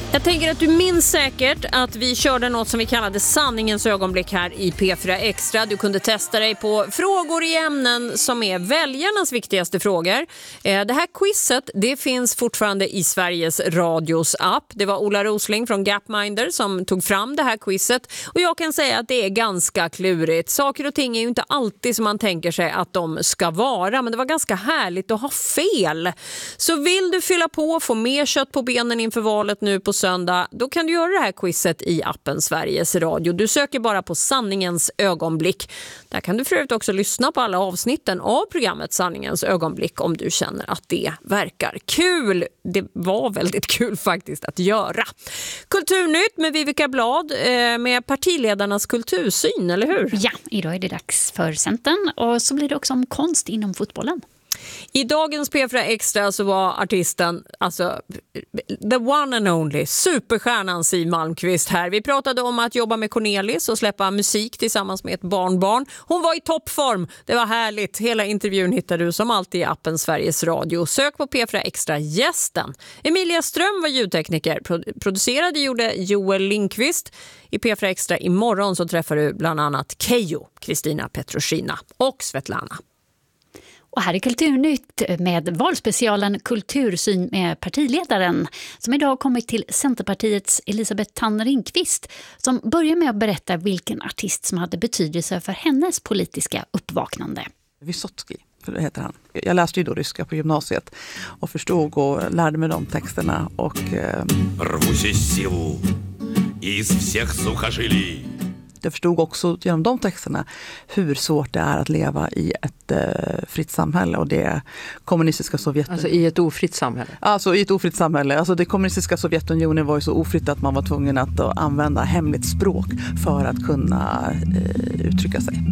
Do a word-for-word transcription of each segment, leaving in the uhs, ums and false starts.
Jag tänker att du minns säkert att vi körde något som vi kallade sanningens ögonblick här i P fyra Extra. Du kunde testa dig på frågor i ämnen som är väljarnas viktigaste frågor. Det här quizet, det finns fortfarande i Sveriges Radios app. Det var Ola Rosling från Gapminder som tog fram det här quizet. Och jag kan säga att det är ganska klurigt. Saker och ting är ju inte alltid som man tänker sig att de ska vara. Men det var ganska härligt att ha fel. Så vill du fylla på och få mer kött på benen inför valet nu på söndag, då kan du göra det här quizet i appen Sveriges Radio. Du söker bara på sanningens ögonblick. Där kan du förut också lyssna på alla avsnitten av programmet Sanningens ögonblick om du känner att det verkar kul. Det var väldigt kul faktiskt att göra. Kulturnytt med Vivica Blad med partiledarnas kultursyn, eller hur? Ja, idag är det dags för Centern och så blir det också om konst inom fotbollen. I dagens P fyra Extra så var artisten, alltså the one and only, superstjärnan Siw Malmkvist här. Vi pratade om att jobba med Cornelis och släppa musik tillsammans med ett barnbarn. Hon var i toppform, det var härligt. Hela intervjun hittar du som alltid i appen Sveriges Radio. Sök på P fyra Extra gästen. Emilia Ström var ljudtekniker, producerade gjorde Joel Lindqvist. I P fyra Extra imorgon så träffar du bland annat Keyyo, Kristina Petrushina och Svetlana. Och här är Kulturnytt med valspecialen Kultursyn med partiledaren som idag har kommit till Centerpartiets Elisabeth Thand Ringqvist som börjar med att berätta vilken artist som hade betydelse för hennes politiska uppvaknande. Vysotsky, för det heter han. Jag läste ju då ryska på gymnasiet och förstod och lärde mig de texterna. Och, eh... Jag förstod också genom de texterna hur svårt det är att leva i ett eh, fritt samhälle och det kommunistiska Sovjetunionen. Alltså i ett ofritt samhälle? Alltså i ett ofritt samhälle. Alltså det kommunistiska Sovjetunionen var ju så ofritt att man var tvungen att uh, använda hemligt språk för att kunna uh, uttrycka sig.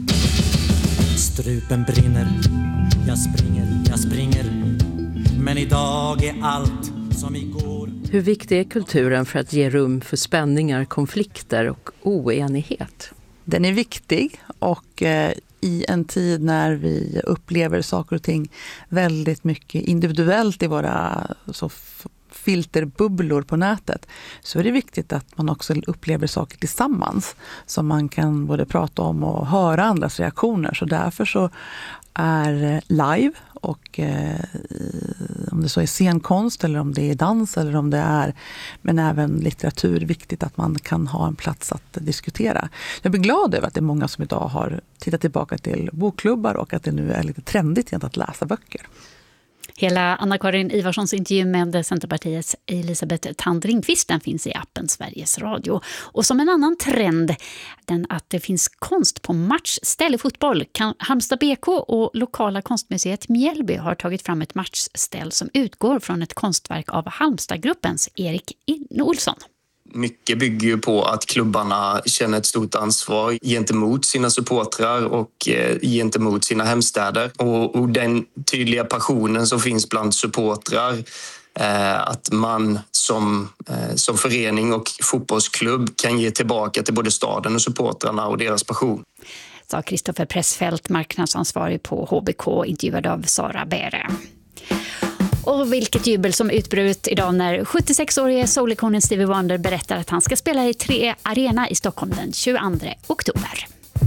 Strupen brinner, jag springer, jag springer, men idag är allt som igår. Hur viktig är kulturen för att ge rum för spänningar, konflikter och oenighet? Den är viktig och eh, i en tid när vi upplever saker och ting väldigt mycket individuellt i våra så f- filterbubblor på nätet så är det viktigt att man också upplever saker tillsammans som man kan både prata om och höra andras reaktioner. Så därför så är live och eh, om det så är scenkonst eller om det är dans eller om det är men även litteratur viktigt att man kan ha en plats att diskutera. Jag blir glad över att det är många som idag har tittat tillbaka till bokklubbar och att det nu är lite trendigt igen att läsa böcker. Hela Anna-Karin Ivarssons intervju med Centerpartiets Elisabeth Thand Ringqvist den finns i appen Sveriges Radio. Och som en annan trend, den att det finns konst på matchställ i fotboll. Halmstad B K och lokala konstmuseet Mjällby har tagit fram ett matchställ som utgår från ett konstverk av Halmstadgruppens Erik Olsson. Mycket bygger ju på att klubbarna känner ett stort ansvar gentemot sina supportrar och eh, gentemot sina hemstäder. Och, och den tydliga passionen som finns bland supportrar, eh, att man som, eh, som förening och fotbollsklubb kan ge tillbaka till både staden och supportrarna och deras passion. Sa Kristoffer Pressfeldt, marknadsansvarig på H B K, intervjuad av Sara Bäre. Och vilket jubel som utbröt idag när sjuttiosex-årige soulikonen Stevie Wonder berättar att han ska spela i Tre Arena i Stockholm den tjugoandra oktober.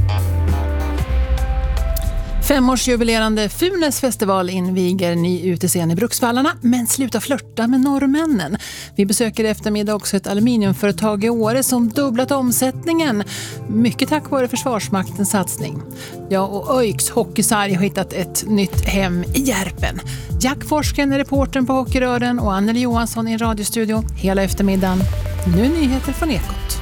Femårsjubilerande Funes festival inviger ny utescen i Bruksvallarna, men sluta flörta med norrmännen. Vi besöker eftermiddag också ett aluminiumföretag i Åre som dubblat omsättningen. Mycket tack vare Försvarsmaktens satsning. Jag och Öjks hockeysarg har hittat ett nytt hem i Järpen. Jack Forsken är reportern på Hockeyrören och Anneli Johansson i radiostudio hela eftermiddagen. Nu nyheter från Ekot.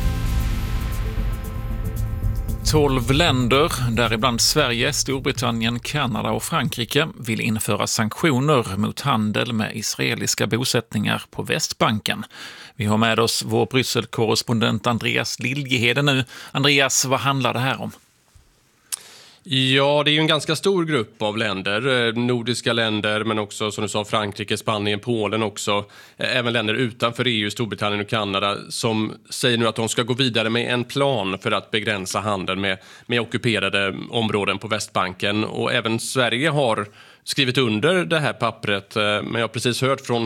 tolv länder, däribland Sverige, Storbritannien, Kanada och Frankrike, vill införa sanktioner mot handel med israeliska bosättningar på Västbanken. Vi har med oss vår Bryssel-korrespondent Andreas Liljeheden nu. Andreas, vad handlar det här om? Ja, det är ju en ganska stor grupp av länder, nordiska länder men också som du sa Frankrike, Spanien, Polen också. Även länder utanför E U, Storbritannien och Kanada som säger nu att de ska gå vidare med en plan för att begränsa handeln med, med ockuperade områden på Västbanken. Och även Sverige har skrivit under det här pappret, men jag har precis hört från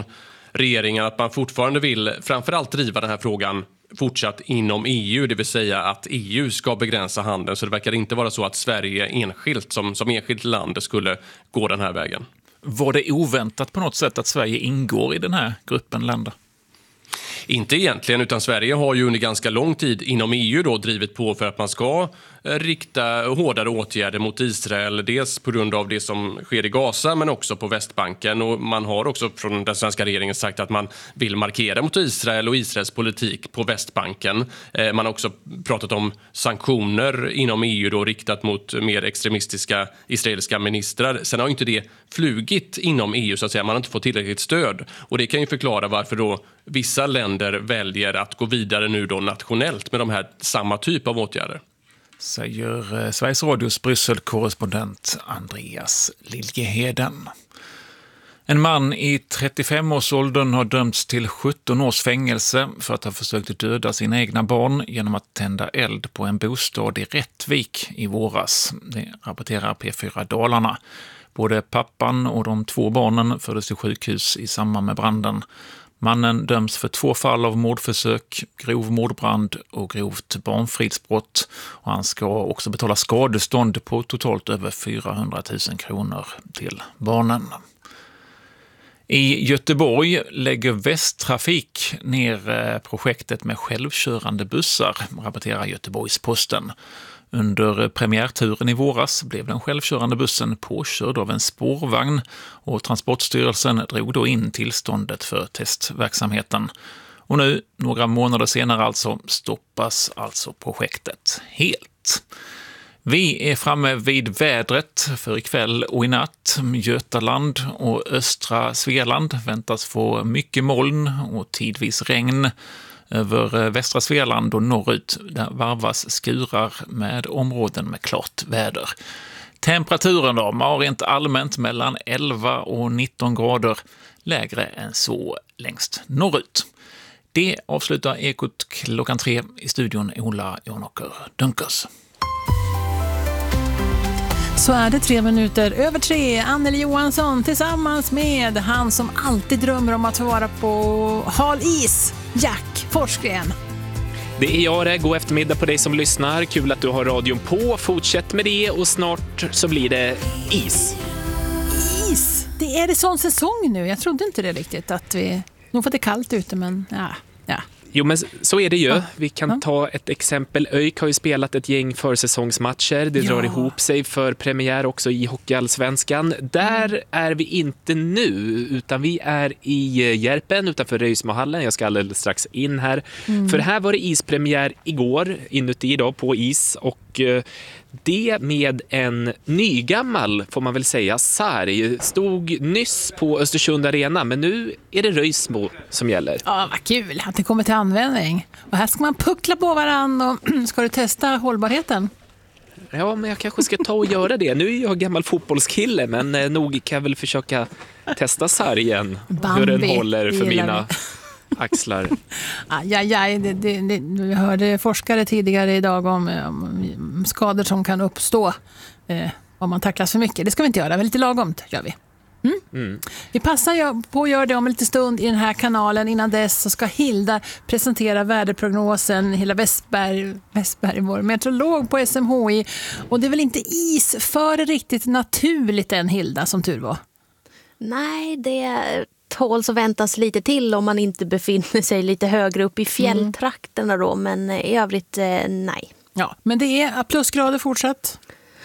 regeringen att man fortfarande vill framförallt driva den här frågan fortsatt inom E U, det vill säga att E U ska begränsa handeln. Så det verkar inte vara så att Sverige enskilt som, som enskilt land skulle gå den här vägen. Var det oväntat på något sätt att Sverige ingår i den här gruppen länder? Inte egentligen, utan Sverige har ju under ganska lång tid inom E U då drivit på för att man ska rikta hårdare åtgärder mot Israel. Dels på grund av det som sker i Gaza men också på Västbanken. Och man har också från den svenska regeringen sagt att man vill markera mot Israel och Israels politik på Västbanken. Man har också pratat om sanktioner inom E U då riktat mot mer extremistiska israeliska ministrar. Sen har inte det flugit inom E U så att säga. Man har inte fått tillräckligt stöd. Och det kan ju förklara varför då vissa länder väljer att gå vidare nu då nationellt med de här samma typ av åtgärder. Säger Sveriges Radios Bryssel-korrespondent Andreas Liljeheden. En man i trettiofem-årsåldern har dömts till sjutton års fängelse för att ha försökt döda sina egna barn genom att tända eld på en bostad i Rättvik i våras. Det rapporterar P fyra Dalarna. Både pappan och de två barnen fördes till sjukhus i samband med branden. Mannen döms för två fall av mordförsök, grov mordbrand och grovt barnfridsbrott. Och han ska också betala skadestånd på totalt över fyrahundratusen kronor till barnen. I Göteborg lägger Västtrafik ner projektet med självkörande bussar, rapporterar Göteborgs-Posten. Under premiärturen i våras blev den självkörande bussen påkörd av en spårvagn och Transportstyrelsen drog då in tillståndet för testverksamheten. Och nu, några månader senare alltså, stoppas alltså projektet helt. Vi är framme vid vädret för ikväll och i natt. Götaland och östra Svealand väntas få mycket moln och tidvis regn. Över västra Svealand och norrut där varvas skurar med områden med klart väder. Temperaturen då var rent allmänt mellan elva och nitton grader, lägre än så längst norrut. Det avslutar Ekot klockan tre. I studion Ola Jonåker Dunkers. Så är det tre minuter över tre. Anneli Johansson tillsammans med han som alltid drömmer om att få vara på hal is, Jack Forsgren. Det är jag det. God eftermiddag på dig som lyssnar. Kul att du har radion på. Fortsätt med det och snart så blir det is. Is? Det är det sån säsong nu. Jag trodde inte det riktigt att vi... Nog för det är kallt ute men ja, ja. Jo, men så är det ju. Ja. Vi kan Ja. ta ett exempel. ÖIK har ju spelat ett gäng försäsongsmatcher. Det Ja. drar ihop sig för premiär också i Hockeyallsvenskan. Där mm. är vi inte nu, utan vi är i Järpen utanför Röjsmohallen. Jag ska alldeles strax in här. Mm. För här var det ispremiär igår, inuti idag på is. Och eh, det med en nygammal, får man väl säga, sarg. Stod nyss på Östersund Arena, men nu är det Röjsmo som gäller. Ja, vad kul att det kommer till användning. Och här ska man puckla på varann och ska du testa hållbarheten? Ja, men jag kanske ska ta och göra det. Nu är jag gammal fotbollskille, men eh, nog kan jag väl försöka testa sargen. Bambi, hur den håller för det gillar mina axlar. Aj, aj, aj. Det, det, det, vi hörde forskare tidigare idag om, om skador som kan uppstå eh, om man tacklas för mycket. Det ska vi inte göra, men lite lagomt gör vi. Mm? Mm. Vi passar på att göra det om en liten stund i den här kanalen. Innan dess så ska Hilda presentera väderprognosen. Hilda Westberg, Westberg vår meteorolog på S M H I. Och det är väl inte is för riktigt naturligt än, Hilda, som tur var? Nej, det tåls att väntas lite till om man inte befinner sig lite högre upp i fjälltrakterna då. Men i övrigt, nej. Ja, men det är plusgrader fortsatt?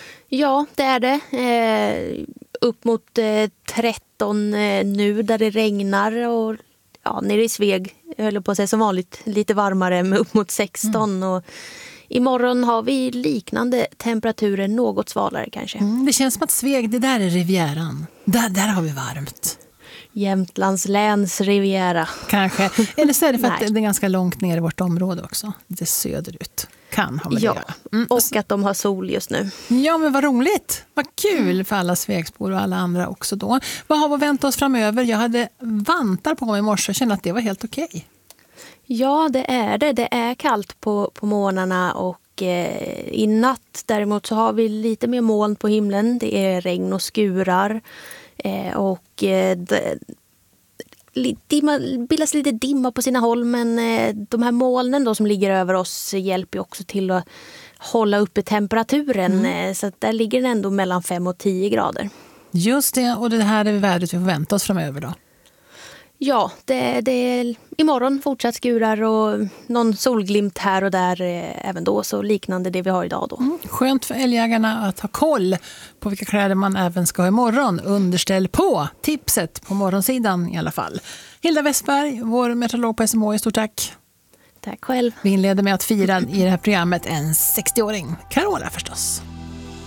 Ja, det är det. Eh, upp mot eh, tretton eh, nu där det regnar och ja, nere i Sveg, jag höll på att säga som vanligt, lite varmare med upp mot sexton. Mm. Och imorgon har vi liknande temperaturer, något svalare kanske. Mm, det känns som att Sveg, det där är Rivieran. Där, där har vi varmt. Jämtlands läns Riviera. Kanske. Eller så är det för att det är ganska långt ner i vårt område också. Lite söderut. Kan ha med ja, det göra. Mm. Och att de har sol just nu. Ja, men vad roligt. Vad kul för alla Svegsbor och alla andra också då. Vad har vi att vänta oss framöver? Jag hade vantar på mig i morse och kände att det var helt okej. Okay. Ja, det är det. Det är kallt på, på morgnarna och eh, i natt däremot så har vi lite mer moln på himlen. Det är regn och skurar. Eh, och eh, det, dimma, bildas lite dimma på sina håll, men de här molnen då som ligger över oss hjälper också till att hålla uppe temperaturen. Mm. Så att där ligger den ändå mellan fem och tio grader. Just det, och det här är vädret vi förväntar oss framöver då? Ja, det, det är imorgon fortsatt skurar och någon solglimt här och där även då, så liknande det vi har idag då. Mm, skönt för älgjägarna att ha koll på vilka kläder man även ska ha imorgon. Underställ på tipset på morgonsidan i alla fall. Hilda Westberg, vår meteorolog på S M H, stort tack. Tack själv. Vi inleder med att fira i det här programmet en sextioåring, Carola förstås.